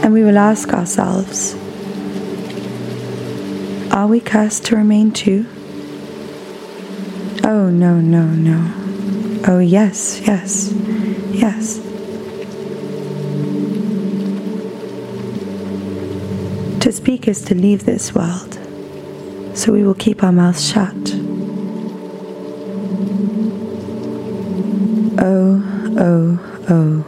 And we will ask ourselves, are we cursed to remain too? Oh, no, no, no. Oh, yes, yes, yes. To speak is to leave this world, so we will keep our mouths shut. Oh, oh, oh.